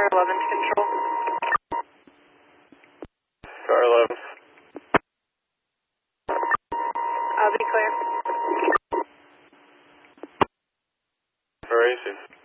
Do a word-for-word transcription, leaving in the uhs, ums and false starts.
Car eleven to control. Car eleven. I'll be clear. For racing.